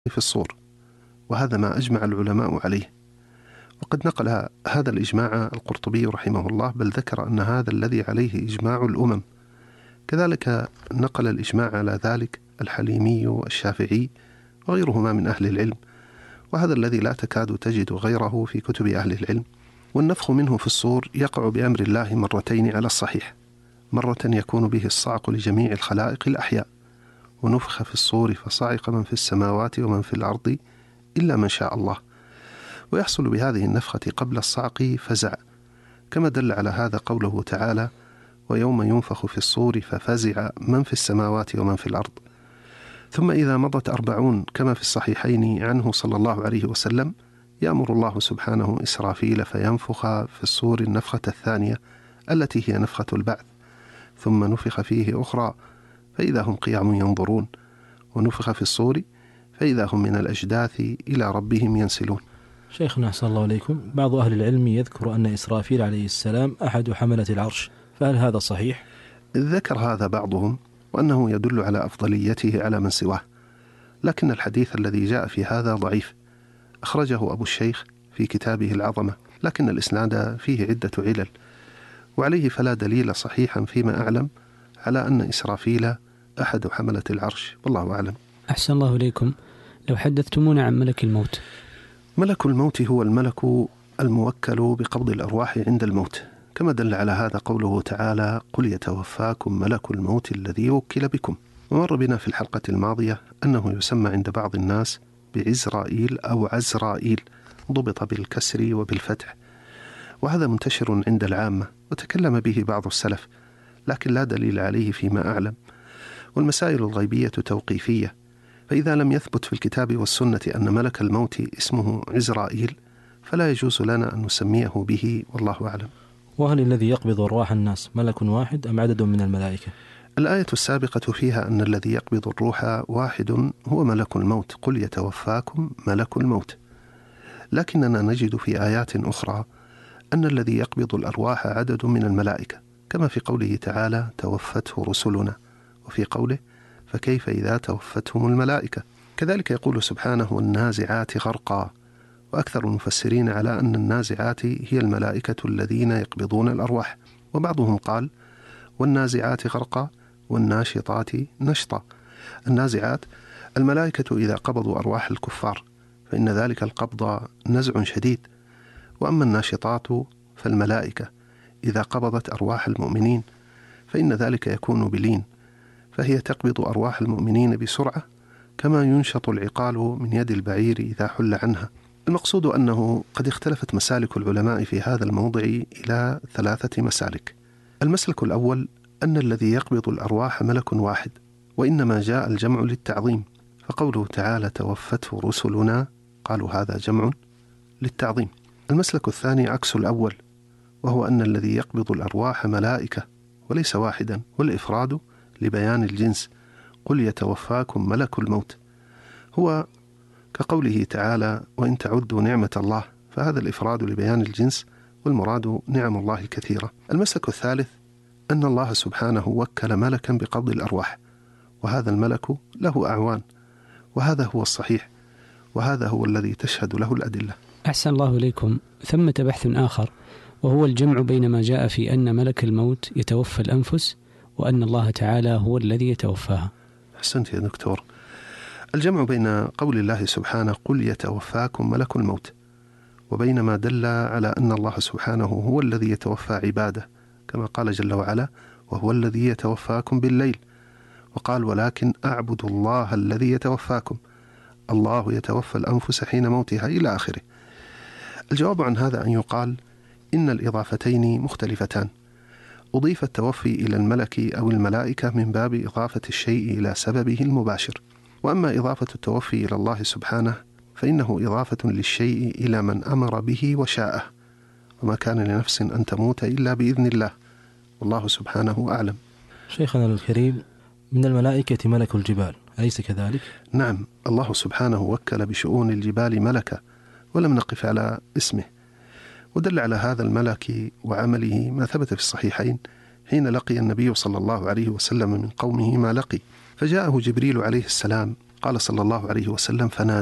في الصور، وهذا ما أجمع العلماء عليه. وقد نقل هذا الإجماع القرطبي رحمه الله، بل ذكر أن هذا الذي عليه إجماع الأمم. كذلك نقل الإجماع على ذلك الحليمي والشافعي وغيرهما من أهل العلم، وهذا الذي لا تكاد تجد غيره في كتب أهل العلم. والنفخ منه في الصور يقع بأمر الله مرتين على الصحيح، مرة يكون به الصعق لجميع الخلائق الأحياء، ونفخ في الصور فصعق من في السماوات ومن في الأرض إلا من شاء الله، ويحصل بهذه النفخة قبل الصعق فزع، كما دل على هذا قوله تعالى: ويوم ينفخ في الصور ففزع من في السماوات ومن في الأرض. ثم إذا مضت 40 كما في الصحيحين عنه صلى الله عليه وسلم، يأمر الله سبحانه إسرافيل فينفخ في الصور النفخة الثانية التي هي نفخة البعث، ثم نفخ فيه أخرى فإذا هم قيام ينظرون، ونفخ في الصور فإذا هم من الأجداث إلى ربهم ينسلون. شيخنا أحسن الله إليكم، بعض أهل العلم يذكر أن إسرافيل عليه السلام أحد حملة العرش، فهل هذا صحيح؟ ذكر هذا بعضهم، وأنه يدل على أفضليته على من سواه، لكن الحديث الذي جاء في هذا ضعيف، أخرجه أبو الشيخ في كتابه العظمة، لكن الإسناد فيه عدة علل، وعليه فلا دليل صحيحا فيما أعلم على أن إسرافيل أحد حملة العرش، والله أعلم. أحسن الله إليكم، لو حدثتمونا عن ملك الموت. ملك الموت هو الملك الموكل بقبض الأرواح عند الموت، كما دل على هذا قوله تعالى: قل يتوفاكم ملك الموت الذي وكل بكم. ومر بنا في الحلقة الماضية أنه يسمى عند بعض الناس بعزرائيل أو عزرائيل، ضبط بالكسر وبالفتح، وهذا منتشر عند العامة، وتكلم به بعض السلف، لكن لا دليل عليه فيما أعلم. والمسائل الغيبية توقيفية، فإذا لم يثبت في الكتاب والسنة أن ملك الموت اسمه عزرائيل فلا يجوز لنا أن نسميه به، والله أعلم. وهل الذي يقبض أرواح الناس ملك واحد أم عدد من الملائكة؟ الآية السابقة فيها أن الذي يقبض الروح واحد هو ملك الموت، قل يتوفاكم ملك الموت، لكننا نجد في آيات أخرى أن الذي يقبض الأرواح عدد من الملائكة، كما في قوله تعالى: توفته رسلنا، وفي قوله: فكيف إذا توفتهم الملائكة. كذلك يقول سبحانه: والنازعات غرقا، وأكثر المفسرين على أن النازعات هي الملائكة الذين يقبضون الأرواح، وبعضهم قال: والنازعات غرقا والناشطات نشطا. النازعات الملائكة إذا قبضوا أرواح الكفار فإن ذلك القبض نزع شديد، وأما الناشطات فالملائكة إذا قبضت أرواح المؤمنين فإن ذلك يكون بلين، فهي تقبض أرواح المؤمنين بسرعة، كما ينشط العقال من يد البعير إذا حل عنها. المقصود أنه قد اختلفت مسالك العلماء في هذا الموضع إلى 3 مسالك. المسلك الأول أن الذي يقبض الأرواح ملك واحد، وإنما جاء الجمع للتعظيم، فقوله تعالى: توفته رسلنا، قالوا هذا جمع للتعظيم. المسلك الثاني عكس الأول، وهو أن الذي يقبض الأرواح ملائكة وليس واحدا، والإفراد لبيان الجنس، قل يتوفاكم ملك الموت، هو كقوله تعالى: وإن تعدوا نعمة الله، فهذا الإفراد لبيان الجنس، والمراد نعم الله الكثيرة. المسلك الثالث أن الله سبحانه وكل ملكا بقبض الأرواح، وهذا الملك له أعوان، وهذا هو الصحيح، وهذا هو الذي تشهد له الأدلة. أحسن الله إليكم، ثمة بحث آخر، وهو الجمع بين ما جاء في أن ملك الموت يتوفى الأنفس وأن الله تعالى هو الذي يتوفاها. أحسنت يا دكتور. الجمع بين قول الله سبحانه: قل يتوفاكم ملك الموت، وبين ما دل على أن الله سبحانه هو الذي يتوفى عباده، كما قال جل وعلا: وهو الذي يتوفاكم بالليل، وقال: ولكن أعبد الله الذي يتوفاكم، الله يتوفى الأنفس حين موتها، إلى آخره. الجواب عن هذا أن يقال إن الإضافتين مختلفتان، أضيف التوفي إلى الملك أو الملائكة من باب إضافة الشيء إلى سببه المباشر، وأما إضافة التوفي إلى الله سبحانه فإنه إضافة للشيء إلى من أمر به وشاءه، وما كان لنفس أن تموت إلا بإذن الله، والله سبحانه أعلم. شيخنا الكريم، من الملائكة ملك الجبال، أليس كذلك؟ نعم، الله سبحانه وكل بشؤون الجبال ملكا، ولم نقف على اسمه، ودل على هذا الملك وعمله ما ثبت في الصحيحين حين لقي النبي صلى الله عليه وسلم من قومه ما لقي، فجاءه جبريل عليه السلام قال صلى الله عليه وسلم: